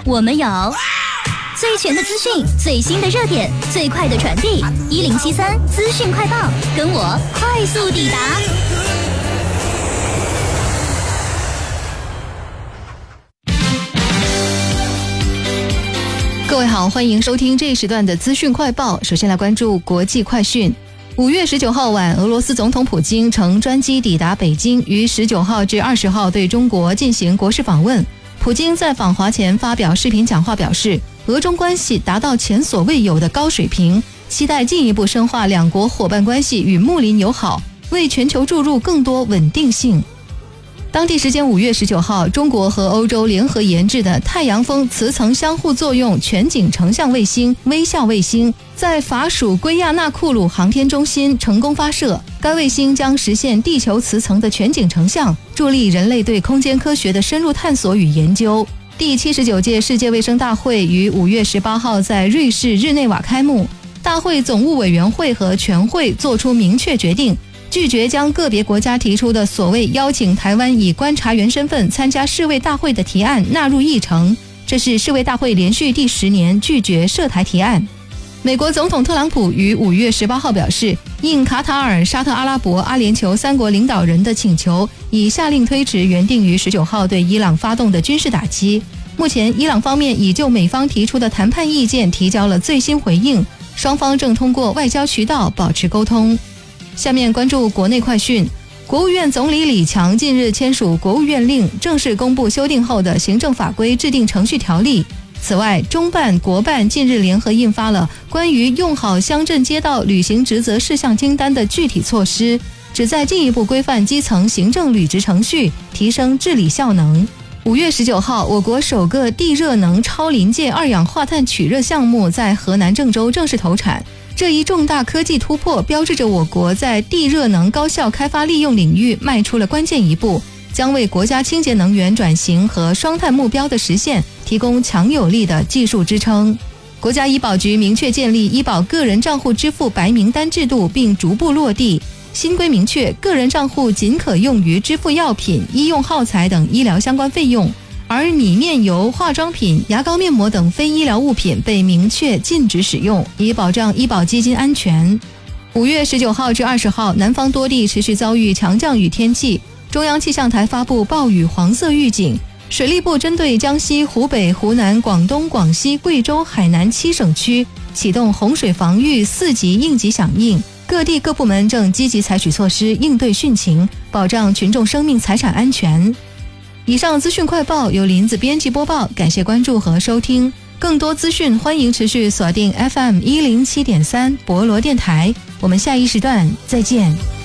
我们有最全的资讯，最新的热点，最快的传递，1073资讯快报，跟我快速抵达。 各位好，欢迎收听这一时段的资讯快报。首先来关注国际快讯。5月19号晚，俄罗斯总统普京乘专机抵达北京，于19号至20号对中国进行国事访问。普京在访华前发表视频讲话，表示俄中关系达到前所未有的高水平，期待进一步深化两国伙伴关系与睦邻友好，为全球注入更多稳定性。当地时间5月19号，中国和欧洲联合研制的太阳风磁层相互作用全景成像卫星微笑卫星在法属圭亚那库鲁航天中心成功发射。该卫星将实现地球磁层的全景成像，助力人类对空间科学的深入探索与研究。第79届世界卫生大会于5月18号在瑞士日内瓦开幕。大会总务委员会和全会作出明确决定，拒绝将个别国家提出的所谓邀请台湾以观察员身份参加世卫大会的提案纳入议程，这是世卫大会连续第10年拒绝涉台提案。美国总统特朗普于5月18号表示，应卡塔尔、沙特阿拉伯、阿联酋3国领导人的请求，已下令推迟原定于19号对伊朗发动的军事打击。目前伊朗方面已就美方提出的谈判意见提交了最新回应，双方正通过外交渠道保持沟通。下面关注国内快讯。国务院总理李强近日签署国务院令，正式公布修订后的行政法规制定程序条例。此外，中办、国办近日联合印发了关于用好乡镇街道履行职责事项清单的具体措施，旨在进一步规范基层行政履职程序，提升治理效能。5月19号，我国首个地热能超临界二氧化碳取热项目在河南郑州正式投产。这一重大科技突破标志着我国在地热能高效开发利用领域迈出了关键一步，将为国家清洁能源转型和双碳目标的实现提供强有力的技术支撑。国家医保局明确建立医保个人账户支付白名单制度，并逐步落地。新规明确，个人账户仅可用于支付药品、医用耗材等医疗相关费用，而米面油、化妆品、牙膏、面膜等非医疗物品被明确禁止使用，以保障医保基金安全。5月19号至20号，南方多地持续遭遇强降雨天气，中央气象台发布暴雨黄色预警。水利部针对江西、湖北、湖南、广东、广西、贵州、海南7省区启动洪水防御4级应急响应，各地各部门正积极采取措施应对汛情，保障群众生命财产安全。以上资讯快报由林子编辑播报，感谢关注和收听。更多资讯欢迎持续锁定 FM 107.3博罗电台，我们下一时段再见。